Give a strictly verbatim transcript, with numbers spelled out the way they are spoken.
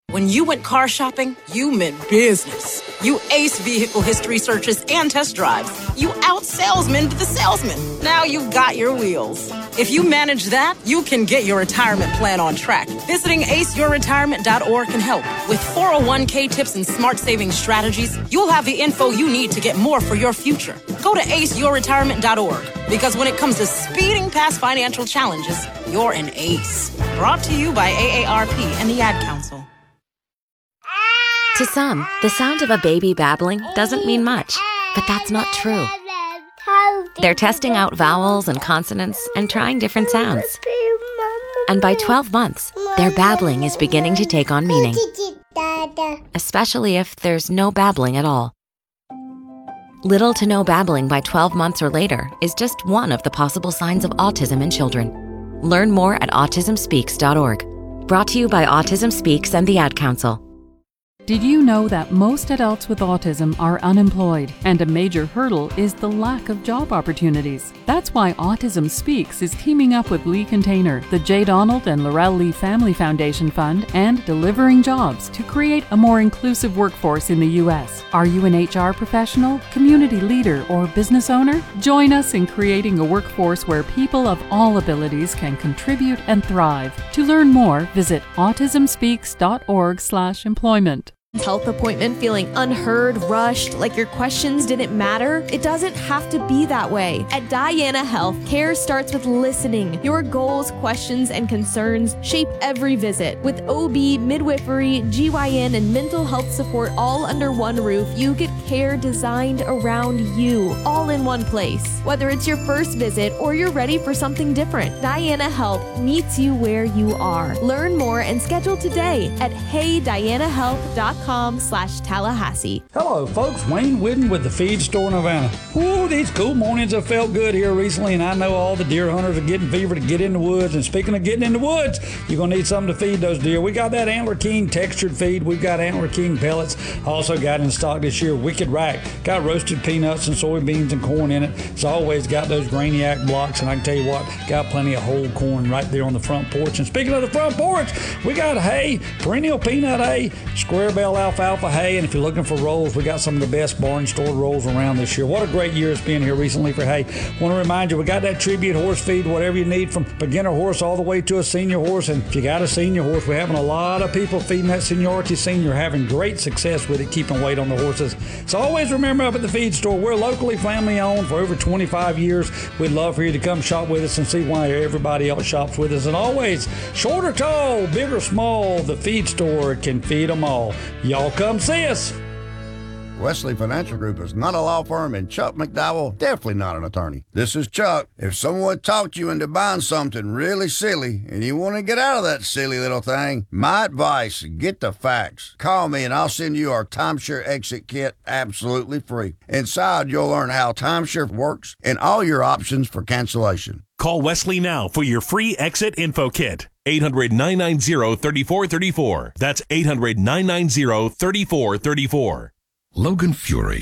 When you went car shopping, you meant business. You aced vehicle history searches and test drives. You out-salesmaned the salesman. Now you've got your wheels. If you manage that, you can get your retirement plan on track. Visiting ace your retirement dot org can help. With four oh one k tips and smart saving strategies, you'll have the info you need to get more for your future. Go to ace your retirement dot org, because when it comes to speeding past financial challenges, you're an ace. Brought to you by A A R P and the Ad Council. To some, the sound of a baby babbling doesn't mean much, but that's not true. They're testing out vowels and consonants and trying different sounds. And by twelve months, their babbling is beginning to take on meaning, especially if there's no babbling at all. Little to no babbling by twelve months or later is just one of the possible signs of autism in children. Learn more at autism speaks dot org. Brought to you by Autism Speaks and the Ad Council. Did you know that most adults with autism are unemployed, and a major hurdle is the lack of job opportunities? That's why Autism Speaks is teaming up with Lee Container, the J. Donald and Laurel Lee Family Foundation Fund, and Delivering Jobs to create a more inclusive workforce in the U S. Are you an H R professional, community leader, or business owner? Join us in creating a workforce where people of all abilities can contribute and thrive. To learn more, visit autism speaks dot org slash employment. Health appointment feeling unheard, rushed, like your questions didn't matter? It doesn't have to be that way. At Diana Health, care starts with listening. Your goals, questions, and concerns shape every visit. With O B, midwifery, G Y N, and mental health support all under one roof, you get care designed around you, all in one place. Whether it's your first visit or you're ready for something different, Diana Health meets you where you are. Learn more and schedule today at hey diana health dot com slash Tallahassee. Hello folks, Wayne Whidden with the Feed Store in Havana. Ooh, these cool mornings have felt good here recently, and I know all the deer hunters are getting fever to get in the woods. And speaking of getting in the woods, you're going to need something to feed those deer. We got that Antler King textured feed. We've got Antler King pellets. Also got in stock this year Wicked Rack. Got roasted peanuts and soybeans and corn in it. It's always got those Grainiac blocks, and I can tell you what, got plenty of whole corn right there on the front porch. And speaking of the front porch, we got hay, perennial peanut hay, square bell alfalfa hay, and if you're looking for rolls, we got some of the best barn store rolls around this year. What a great year it's been here recently for hay. Want to remind you, we got that tribute horse feed, whatever you need, from beginner horse all the way to a senior horse. And if you got a senior horse, we're having a lot of people feeding that seniority senior, having great success with it, keeping weight on the horses. So always remember, up at the Feed Store, we're locally family owned for over twenty-five years. We'd love for you to come shop with us and see why everybody else shops with us. And always, short or tall, big or small, the Feed Store can feed them all. Y'all come see us. Wesley Financial Group is not a law firm, and Chuck McDowell definitely not an attorney. This is Chuck. If someone talked you into buying something really silly and you want to get out of that silly little thing, my advice, get the facts. Call me and I'll send you our timeshare exit kit absolutely free. Inside, you'll learn how timeshare works and all your options for cancellation. Call Wesley now for your free exit info kit. eight hundred, nine nine zero, three four three four. That's eight hundred, nine nine zero, three four three four. Logan Fury